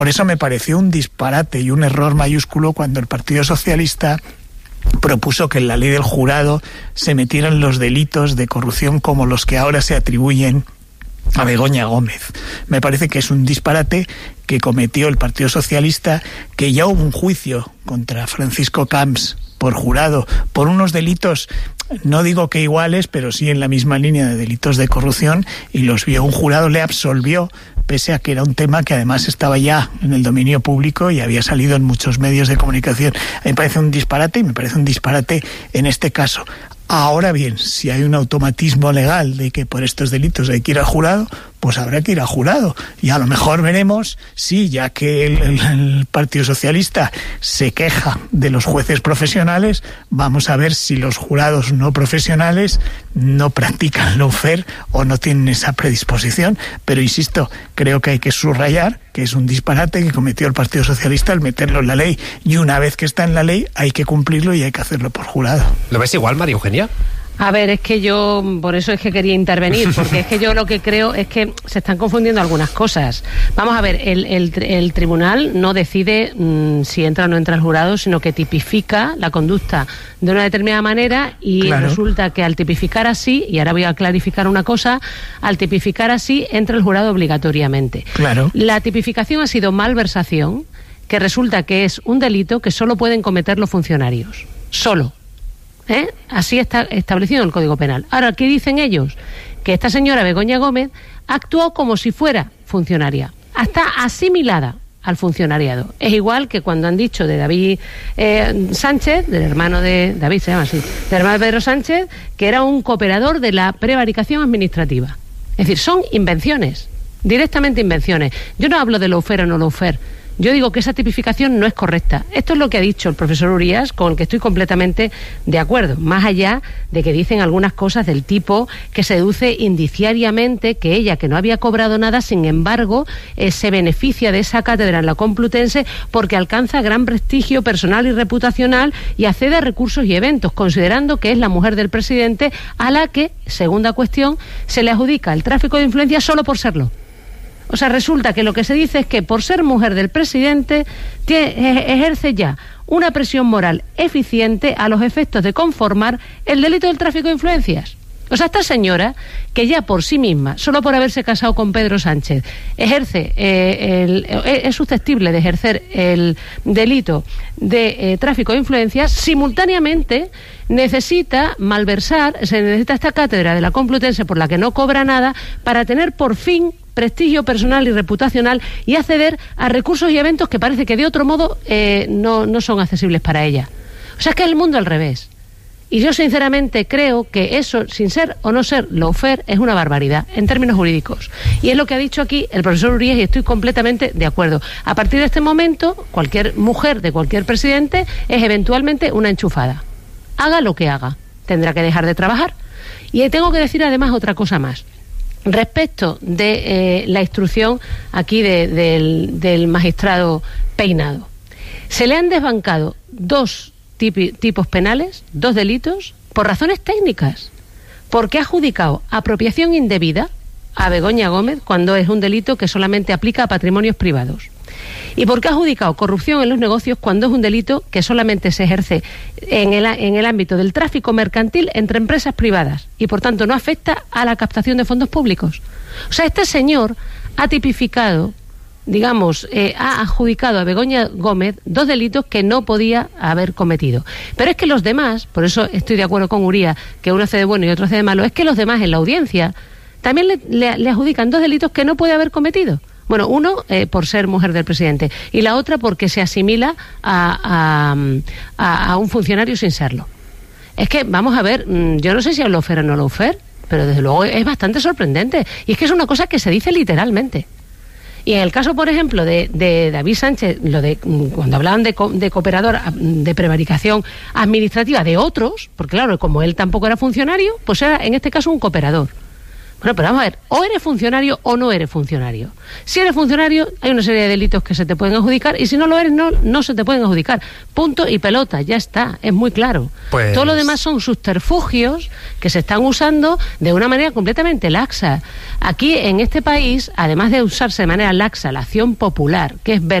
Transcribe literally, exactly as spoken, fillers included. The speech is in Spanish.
Por eso me pareció un disparate y un error mayúsculo cuando el Partido Socialista propuso que en la ley del jurado se metieran los delitos de corrupción como los que ahora se atribuyen a Begoña Gómez. Me parece que es un disparate que cometió el Partido Socialista, que ya hubo un juicio contra Francisco Camps por jurado, por unos delitos, no digo que iguales, pero sí en la misma línea de delitos de corrupción, y los vio. Un jurado le absolvió, pese a que era un tema que además estaba ya en el dominio público y había salido en muchos medios de comunicación. A mí me parece un disparate, y me parece un disparate en este caso. Ahora bien, si hay un automatismo legal de que por estos delitos hay que ir al jurado, pues habrá que ir al jurado. Y a lo mejor veremos si, ya que el, el, el Partido Socialista se queja de los jueces profesionales, vamos a ver si los jurados no profesionales no practican lawfare o no tienen esa predisposición. Pero insisto, creo que hay que subrayar que es un disparate que cometió el Partido Socialista al meterlo en la ley. Y una vez que está en la ley, hay que cumplirlo y hay que hacerlo por jurado. ¿Lo ves igual, María Eugenia? A ver, es que yo, por eso es que quería intervenir, porque es que yo lo que creo es que se están confundiendo algunas cosas. Vamos a ver, el, el, el tribunal no decide mmm, si entra o no entra el jurado, sino que tipifica la conducta de una determinada manera y claro, resulta que al tipificar así, y ahora voy a clarificar una cosa, al tipificar así entra el jurado obligatoriamente. Claro. La tipificación ha sido malversación, que resulta que es un delito que solo pueden cometer los funcionarios. Solo. ¿Eh? Así está establecido en el Código Penal. Ahora, ¿qué dicen ellos? Que esta señora Begoña Gómez actuó como si fuera funcionaria, hasta asimilada al funcionariado. Es igual que cuando han dicho de David eh, Sánchez, del hermano de David, se llama así, del hermano de Pedro Sánchez, que era un cooperador de la prevaricación administrativa. Es decir, son invenciones, directamente invenciones. Yo no hablo de lawfare o no lawfare. Yo digo que esa tipificación no es correcta. Esto es lo que ha dicho el profesor Urías, con el que estoy completamente de acuerdo, más allá de que dicen algunas cosas del tipo que se deduce indiciariamente que ella, que no había cobrado nada, sin embargo, eh, se beneficia de esa cátedra en la Complutense porque alcanza gran prestigio personal y reputacional y accede a recursos y eventos, considerando que es la mujer del presidente a la que, segunda cuestión, se le adjudica el tráfico de influencias solo por serlo. O sea, resulta que lo que se dice es que por ser mujer del presidente tiene, ejerce ya una presión moral eficiente a los efectos de conformar el delito del tráfico de influencias. O sea, esta señora, que ya por sí misma, solo por haberse casado con Pedro Sánchez, ejerce eh, el, es susceptible de ejercer el delito de eh, tráfico de influencias, simultáneamente necesita malversar, se necesita esta cátedra de la Complutense por la que no cobra nada para tener por fin prestigio personal y reputacional y acceder a recursos y eventos que parece que de otro modo eh, no, no son accesibles para ella. O sea, es que es el mundo al revés. Y yo sinceramente creo que eso, sin ser o no ser lawfare, es una barbaridad en términos jurídicos. Y es lo que ha dicho aquí el profesor Urías y estoy completamente de acuerdo. A partir de este momento, cualquier mujer de cualquier presidente es eventualmente una enchufada. Haga lo que haga, tendrá que dejar de trabajar. Y tengo que decir además otra cosa más. Respecto de eh, la instrucción aquí de, de, del, del magistrado Peinado. Se le han desbancado dos tipi, tipos penales, dos delitos, por razones técnicas. Porque ha adjudicado apropiación indebida a Begoña Gómez cuando es un delito que solamente aplica a patrimonios privados. Y porque ha adjudicado corrupción en los negocios cuando es un delito que solamente se ejerce en el, en el ámbito del tráfico mercantil entre empresas privadas y por tanto no afecta a la captación de fondos públicos. O sea, este señor ha tipificado, digamos, eh, ha adjudicado a Begoña Gómez dos delitos que no podía haber cometido. Pero es que los demás, por eso estoy de acuerdo con Uría, que uno hace de bueno y otro hace de malo, es que los demás en la audiencia también le, le, le adjudican dos delitos que no puede haber cometido. Bueno, uno eh, por ser mujer del presidente y la otra porque se asimila a, a, a, a un funcionario sin serlo. Es que, vamos a ver, yo no sé si es lawfare o no lawfare, pero desde luego es bastante sorprendente. Y es que es una cosa que se dice literalmente. Y en el caso, por ejemplo, de, de David Sánchez, lo de cuando hablaban de, de cooperador, de prevaricación administrativa de otros, porque claro, como él tampoco era funcionario, pues era en este caso un cooperador. Bueno, pero vamos a ver, o eres funcionario o no eres funcionario. Si eres funcionario, hay una serie de delitos que se te pueden adjudicar, y si no lo eres, no, no se te pueden adjudicar. Punto y pelota, ya está, es muy claro. Pues... Todo lo demás son subterfugios que se están usando de una manera completamente laxa. Aquí, en este país, además de usarse de manera laxa la acción popular, que es ver